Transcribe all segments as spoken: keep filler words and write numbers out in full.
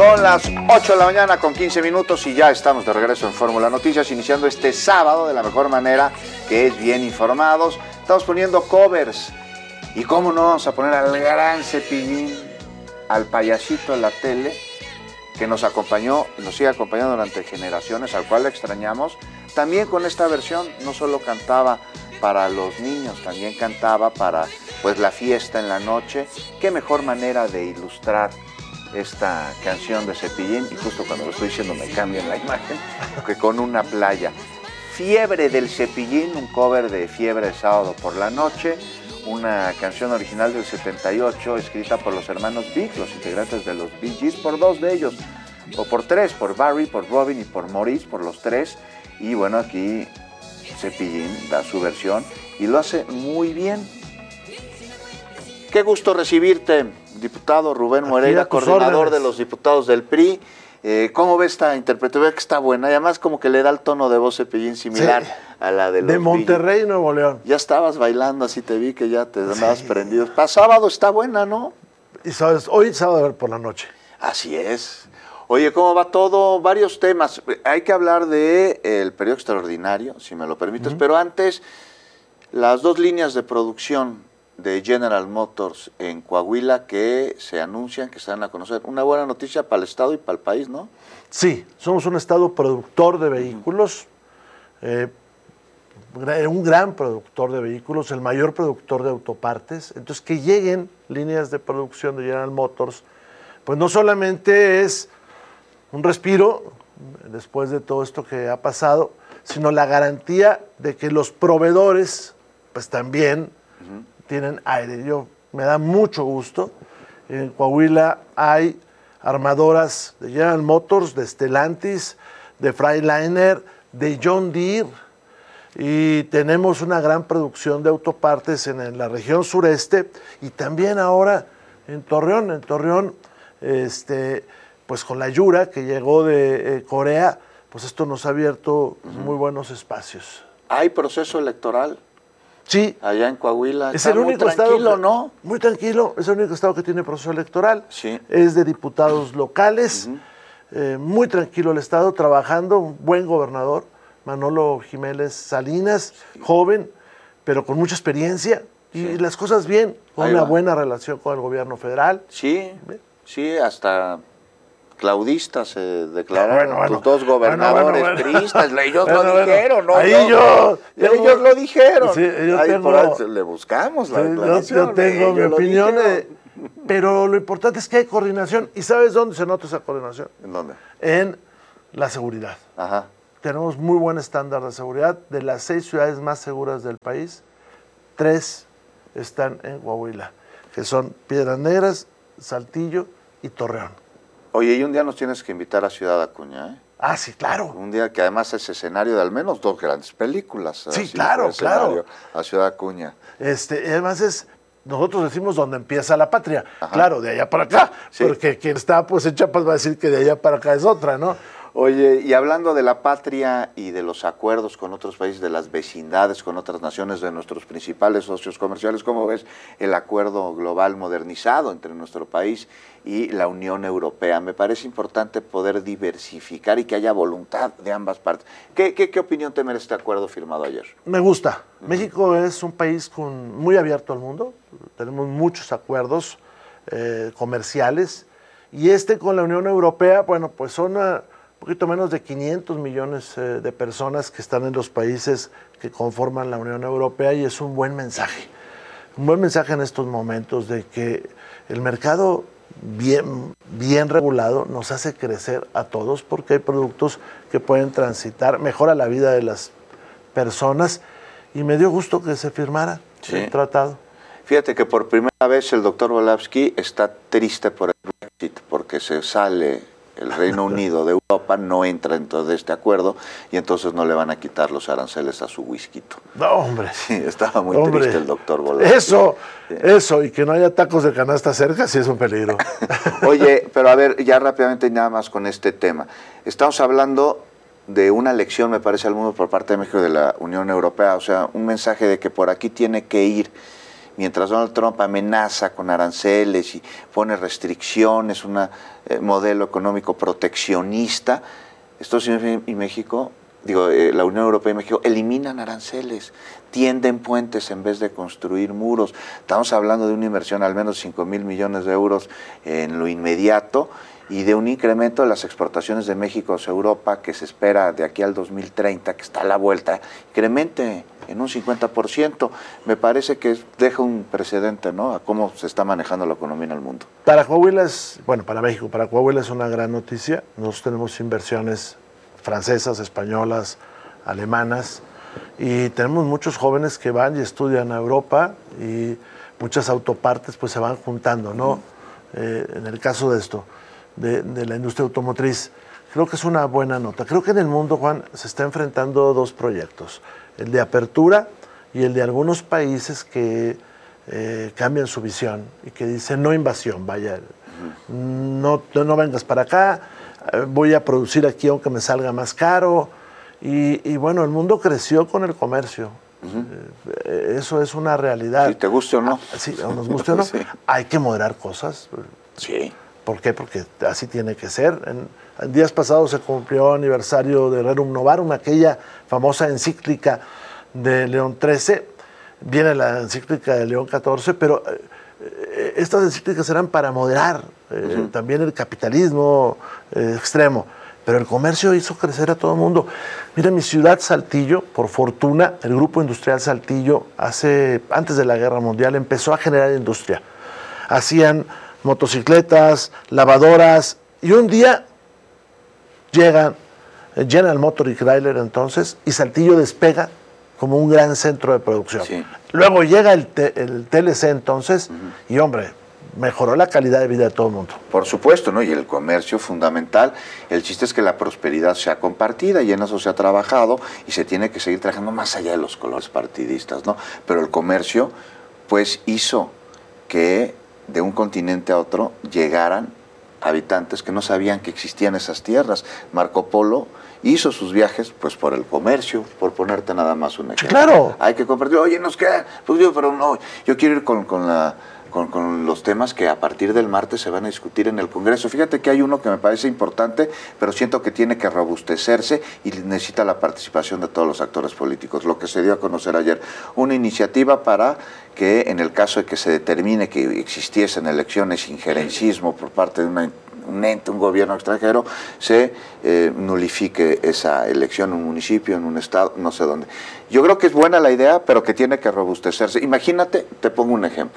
Son las ocho de la mañana con quince minutos y ya estamos de regreso en Fórmula Noticias, iniciando este sábado de la mejor manera, que es bien informados. Estamos poniendo covers. Y cómo no vamos a poner al gran Cepillín, al payasito en la tele, que nos acompañó y nos sigue acompañando durante generaciones, al cual le extrañamos. También con esta versión, no solo cantaba para los niños, también cantaba para pues la fiesta en la noche. Qué mejor manera de ilustrar esta canción de Cepillín, y justo cuando lo estoy diciendo me cambian la imagen, que con una playa. Fiebre del Cepillín, un cover de Fiebre de Sábado por la Noche, una canción original del setenta y ocho, escrita por los hermanos Big, los integrantes de los Bee Gees, por dos de ellos, o por tres, por Barry, por Robin y por Maurice, por los tres. Y bueno, aquí Cepillín da su versión y lo hace muy bien. Qué gusto recibirte, diputado Rubén Moreira, coordinador órdenes de los diputados del P R I. Eh, ¿Cómo ves esta interpretación? Ve que está buena, y además como que le da el tono de voz Cepillín similar, sí, a la de los de Monterrey, Villas. Nuevo León. Ya estabas bailando, así te vi que ya te andabas sí. prendido. Para sábado está buena, ¿no? Y sabes, hoy sábado por la noche. Así es. Oye, ¿cómo va todo? Varios temas. Hay que hablar del de periodo extraordinario, si me lo permites, uh-huh. pero antes, las dos líneas de producción de General Motors en Coahuila que se anuncian, que se dan a conocer. Una buena noticia para el Estado y para el país, ¿no? Sí, somos un Estado productor de vehículos, eh, un gran productor de vehículos, el mayor productor de autopartes. Entonces, que lleguen líneas de producción de General Motors, pues no solamente es un respiro después de todo esto que ha pasado, sino la garantía de que los proveedores, pues también uh-huh. tienen aire. Yo, me da mucho gusto. En Coahuila hay armadoras de General Motors, de Stellantis, de Freightliner, de John Deere, y tenemos una gran producción de autopartes en, en la región sureste y también ahora en Torreón. En Torreón, este, pues con la Yura que llegó de eh, Corea, pues esto nos ha abierto uh-huh. muy buenos espacios. ¿Hay proceso electoral? Sí. Allá en Coahuila. Es el único muy tranquilo, estado, ¿no? Muy tranquilo, es el único estado que tiene proceso electoral. Sí. Es de diputados locales, uh-huh. eh, muy tranquilo el estado, trabajando, un buen gobernador, Manolo Jiménez Salinas, sí. joven, pero con mucha experiencia, sí. y las cosas bien, con Ahí una va. buena relación con el gobierno federal. Sí, ¿Bien? sí, hasta claudistas se declararon, bueno, bueno, tus dos gobernadores bueno, bueno, bueno. priistas, ellos bueno, lo bueno. dijeron, ¿no? Ahí no, yo, ellos tengo, lo dijeron. Sí, yo ahí tengo, por ahí le buscamos la sí, declaración. Yo, yo tengo ellos mi opinión, eh, pero lo importante es que hay coordinación. ¿Y sabes dónde se nota esa coordinación? ¿En dónde? En la seguridad. Ajá. Tenemos muy buen estándar de seguridad. De las seis ciudades más seguras del país, tres están en Coahuila, que son Piedras Negras, Saltillo y Torreón. Oye, y un día nos tienes que invitar a Ciudad Acuña, ¿eh? Ah, sí, claro. Un día que además es escenario de al menos dos grandes películas. Sí, claro, claro. A Ciudad Acuña. Este, además es, nosotros decimos donde empieza la patria. Ajá. Claro, de allá para acá. Sí. Porque quien está pues en Chiapas va a decir que de allá para acá es otra, ¿no? Oye, y hablando de la patria y de los acuerdos con otros países, de las vecindades con otras naciones, de nuestros principales socios comerciales, ¿cómo ves el acuerdo global modernizado entre nuestro país y la Unión Europea? Me parece importante poder diversificar y que haya voluntad de ambas partes. ¿Qué, qué, qué opinión te merece este acuerdo firmado ayer? Me gusta. Uh-huh. México es un país con, muy abierto al mundo. Tenemos muchos acuerdos eh, comerciales. Y este con la Unión Europea, bueno, pues son una, un poquito menos de quinientos millones eh, de personas que están en los países que conforman la Unión Europea, y es un buen mensaje. Un buen mensaje en estos momentos de que el mercado bien, bien regulado nos hace crecer a todos, porque hay productos que pueden transitar, mejora la vida de las personas, y me dio gusto que se firmara sí. el tratado. Fíjate que por primera vez el doctor Volavsky está triste por el Brexit, porque se sale el Reino Unido de Europa, no entra dentro de este acuerdo, y entonces no le van a quitar los aranceles a su whisky. No, hombre. Sí, estaba muy hombre. triste el doctor Volavsky. Eso, sí. eso, y que no haya tacos de canasta cerca, sí es un peligro. Oye, pero a ver, ya rápidamente nada más con este tema. Estamos hablando de una lección, me parece, al mundo por parte de México y de la Unión Europea, o sea, un mensaje de que por aquí tiene que ir mientras Donald Trump amenaza con aranceles y pone restricciones, un eh, modelo económico proteccionista, Estados Unidos y México, digo, eh, la Unión Europea y México eliminan aranceles, tienden puentes en vez de construir muros. Estamos hablando de una inversión al menos cinco mil millones de euros en lo inmediato y de un incremento de las exportaciones de México hacia Europa que se espera de aquí al dos mil treinta, que está a la vuelta, incremente en un cincuenta por ciento. Me parece que deja un precedente, ¿no?, a cómo se está manejando la economía en el mundo. Para Coahuila es, bueno, para México, para Coahuila es una gran noticia. Nosotros tenemos inversiones francesas, españolas, alemanas, y tenemos muchos jóvenes que van y estudian a Europa y muchas autopartes pues se van juntando, ¿no? Eh, en el caso de esto, de, de la industria automotriz, creo que es una buena nota. Creo que en el mundo, Juan, se está enfrentando dos proyectos, el de apertura y el de algunos países que eh, cambian su visión y que dicen no invasión, vaya, uh-huh. no, no vengas para acá, voy a producir aquí aunque me salga más caro. Y, y bueno, el mundo creció con el comercio. Uh-huh. Eh, eso es una realidad. Si te guste o no. Ah, sí, o nos guste o no. Sí. Hay que moderar cosas. Sí. ¿Por qué? Porque así tiene que ser. En, en días pasados se cumplió aniversario de Rerum Novarum, aquella famosa encíclica de León trece. Viene la encíclica de León catorce, pero eh, estas encíclicas eran para moderar eh, uh-huh. también el capitalismo eh, extremo. Pero el comercio hizo crecer a todo el mundo. Mira, mi ciudad, Saltillo, por fortuna, el Grupo Industrial Saltillo, hace, antes de la Guerra Mundial, empezó a generar industria. Hacían motocicletas, lavadoras, y un día llegan General Motors y Chrysler entonces, y Saltillo despega como un gran centro de producción. Sí. Luego llega el, te, el T L C entonces, uh-huh. y hombre, mejoró la calidad de vida de todo el mundo. Por supuesto, ¿no? Y el comercio fundamental. El chiste es que la prosperidad sea compartida y en eso se ha trabajado y se tiene que seguir trabajando más allá de los colores partidistas, ¿no? Pero el comercio, pues, hizo que de un continente a otro llegaran habitantes que no sabían que existían esas tierras. Marco Polo hizo sus viajes, pues, por el comercio, por ponerte nada más un ejemplo. Claro. Hay que compartir. Oye, nos queda, pues yo, pero no, yo quiero ir con, con la... Con, con los temas que a partir del martes se van a discutir en el Congreso. Fíjate que hay uno que me parece importante, pero siento que tiene que robustecerse y necesita la participación de todos los actores políticos. Lo que se dio a conocer ayer, una iniciativa para que en el caso de que se determine que existiesen elecciones, injerencismo por parte de una un ente, un gobierno extranjero, se eh, nulifique esa elección en un municipio, en un estado, no sé dónde. Yo creo que es buena la idea, pero que tiene que robustecerse. Imagínate, te pongo un ejemplo.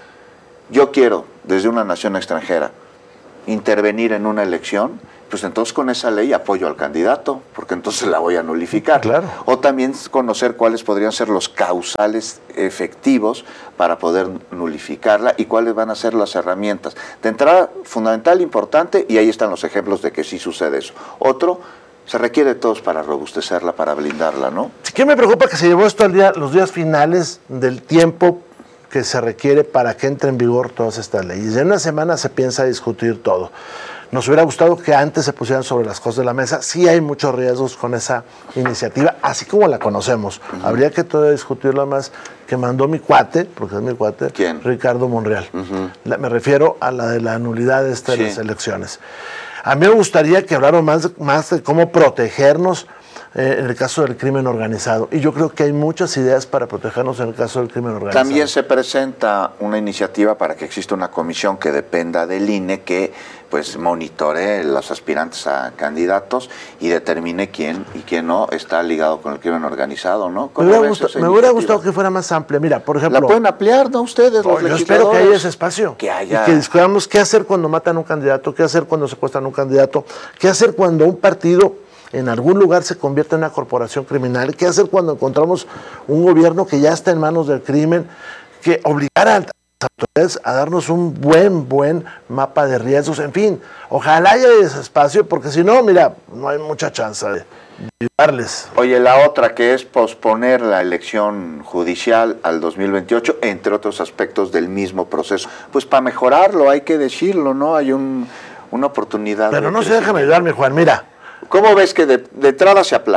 Yo quiero, desde una nación extranjera, intervenir en una elección, pues entonces con esa ley apoyo al candidato, porque entonces la voy a nulificar. Claro. O también conocer cuáles podrían ser los causales efectivos para poder nulificarla y cuáles van a ser las herramientas. De entrada, fundamental, importante, y ahí están los ejemplos de que sí sucede eso. Otro, se requiere de todos para robustecerla, para blindarla, ¿no? Sí, que me preocupa que se llevó esto al día, los días finales del tiempo que se requiere para que entre en vigor todas estas leyes. En una semana se piensa discutir todo. Nos hubiera gustado que antes se pusieran sobre las cosas de la mesa. Sí hay muchos riesgos con esa iniciativa, así como la conocemos. Uh-huh. Habría que todavía discutirlo más, que mandó mi cuate, porque es mi cuate, ¿quién? Ricardo Monreal. Uh-huh. La, me refiero a la de la nulidad de estas sí. las elecciones. A mí me gustaría que hablaran más, más de cómo protegernos Eh, en el caso del crimen organizado. Y yo creo que hay muchas ideas para protegernos en el caso del crimen organizado. También se presenta una iniciativa para que exista una comisión que dependa del I N E, que pues monitoree los aspirantes a candidatos y determine quién y quién no está ligado con el crimen organizado, ¿no? Me hubiera, gustado, me hubiera gustado que fuera más amplia. Mira, por ejemplo... ¿La pueden ampliar, no, ustedes, los oh, yo espero que haya ese espacio. Que haya... Y que discutamos qué hacer cuando matan a un candidato, qué hacer cuando secuestran a un candidato, qué hacer cuando un partido en algún lugar se convierte en una corporación criminal, qué hacer cuando encontramos un gobierno que ya está en manos del crimen, que obligar a las autoridades a darnos un buen, buen mapa de riesgos. En fin, ojalá haya ese espacio, porque si no, mira, no hay mucha chance de ayudarles. Oye, la otra que es posponer la elección judicial al dos mil veintiocho, entre otros aspectos del mismo proceso. Pues para mejorarlo hay que decirlo, ¿no? Hay un, una oportunidad. Pero no se dejan ayudarme, Juan, mira. ¿Cómo ves que de, de entrada se aplace?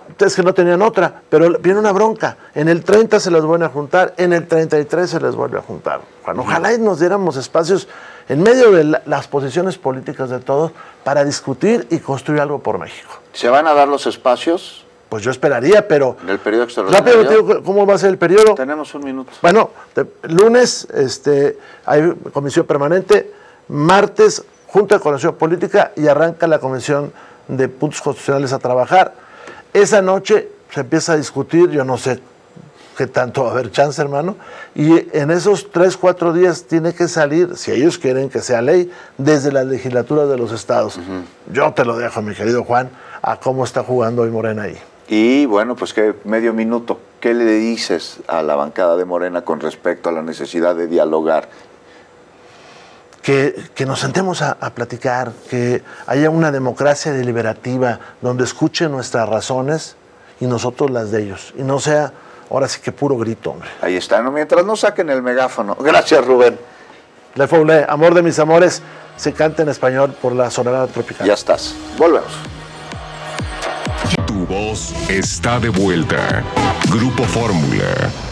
es que no tenían otra, pero viene una bronca. En el treinta se les vuelve a juntar, en el treinta y tres se les vuelve a juntar. Juan, ojalá y nos diéramos espacios en medio de la, las posiciones políticas de todos para discutir y construir algo por México. ¿Se van a dar los espacios? Pues yo esperaría, pero... ¿Del periodo extraordinario? Rápido, tío, ¿cómo va a ser el periodo? Tenemos un minuto. Bueno, de, lunes este, hay comisión permanente, martes Junta de Coordinación Política y arranca la Comisión de Puntos Constitucionales a trabajar. Esa noche se empieza a discutir, yo no sé qué tanto va a haber chance, hermano, y en esos tres, cuatro días tiene que salir, si ellos quieren que sea ley, desde la legislatura de los estados. Uh-huh. Yo te lo dejo, mi querido Juan, a cómo está jugando hoy Morena ahí. Y bueno, pues que medio minuto, ¿qué le dices a la bancada de Morena con respecto a la necesidad de dialogar? Que, que nos sentemos a, a platicar, que haya una democracia deliberativa donde escuchen nuestras razones y nosotros las de ellos. Y no sea, ahora sí que puro grito, hombre. Ahí está, ¿no? Mientras no saquen el megáfono. Gracias, Rubén. Le Foulé, amor de mis amores, se canta en español por la Sonora Tropical. Ya estás. Volvemos. Tu voz está de vuelta. Grupo Fórmula.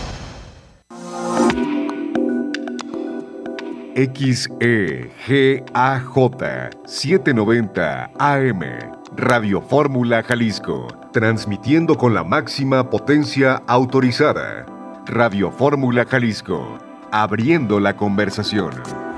X E G A J setecientos noventa A M, Radio Fórmula Jalisco, transmitiendo con la máxima potencia autorizada. Radio Fórmula Jalisco, abriendo la conversación.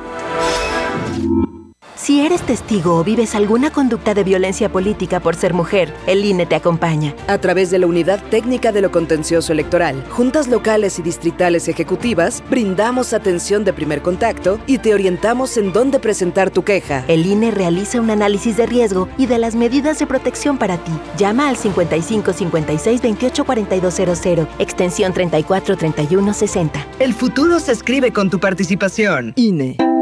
Si eres testigo o vives alguna conducta de violencia política por ser mujer, el I N E te acompaña. A través de la Unidad Técnica de lo Contencioso Electoral, juntas locales y distritales ejecutivas, brindamos atención de primer contacto y te orientamos en dónde presentar tu queja. El I N E realiza un análisis de riesgo y de las medidas de protección para ti. Llama al cincuenta y cinco cincuenta y seis veintiocho cuarenta y dos cero cero, extensión treinta y cuatro treinta y uno sesenta. El futuro se escribe con tu participación. I N E.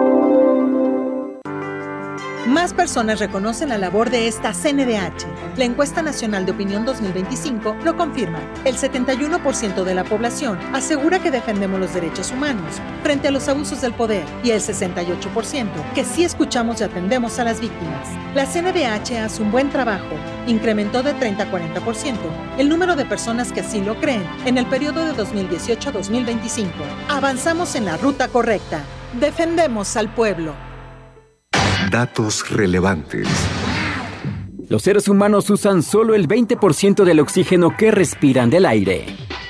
Más personas reconocen la labor de esta C N D H. La Encuesta Nacional de Opinión dos mil veinticinco lo confirma. El setenta y uno por ciento de la población asegura que defendemos los derechos humanos frente a los abusos del poder y el sesenta y ocho por ciento que sí escuchamos y atendemos a las víctimas. La C N D H hace un buen trabajo. Incrementó de treinta a cuarenta por ciento el número de personas que así lo creen en el periodo de dos mil dieciocho a dos mil veinticinco. Avanzamos en la ruta correcta. Defendemos al pueblo. Datos relevantes. Los seres humanos usan solo el veinte por ciento del oxígeno que respiran del aire.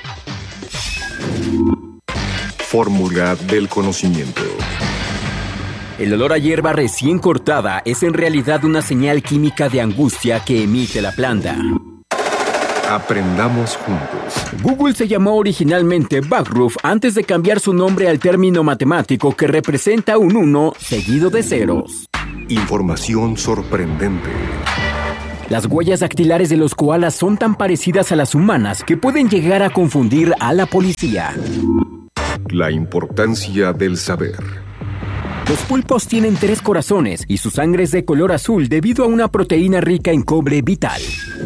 Fórmula del conocimiento. El olor a hierba recién cortada es en realidad una señal química de angustia que emite la planta. Aprendamos juntos. Google se llamó originalmente Backroof antes de cambiar su nombre al término matemático que representa un uno seguido de ceros. Información sorprendente. Las huellas dactilares de los koalas son tan parecidas a las humanas que pueden llegar a confundir a la policía. La importancia del saber. Los pulpos tienen tres corazones y su sangre es de color azul debido a una proteína rica en cobre vital.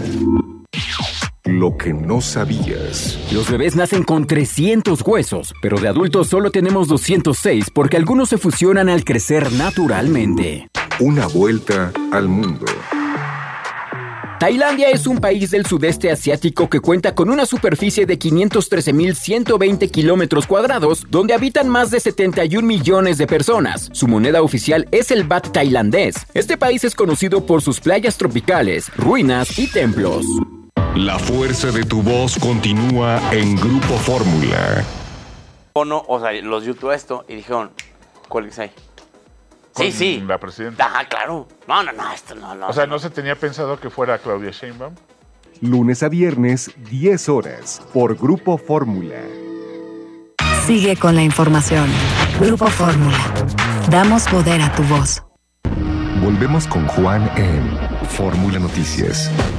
Lo que no sabías. Los bebés nacen con trescientos huesos, pero de adultos solo tenemos doscientos seis porque algunos se fusionan al crecer naturalmente. Una vuelta al mundo. Tailandia es un país del sudeste asiático que cuenta con una superficie de quinientos trece mil ciento veinte kilómetros cuadrados, donde habitan más de setenta y un millones de personas. Su moneda oficial es el baht tailandés. Este país es conocido por sus playas tropicales, ruinas y templos. La fuerza de tu voz continúa en Grupo Fórmula. O no, o sea, los YouTube esto y dijeron, ¿cuál es ahí? Sí, sí. La presidenta. Ah, claro. No, no, no, esto no, no. O sea, no, ¿no se tenía pensado que fuera Claudia Sheinbaum? Lunes a viernes, diez horas, por Grupo Fórmula. Sigue con la información. Grupo Fórmula. Damos poder a tu voz. Volvemos con Juan en Fórmula Noticias.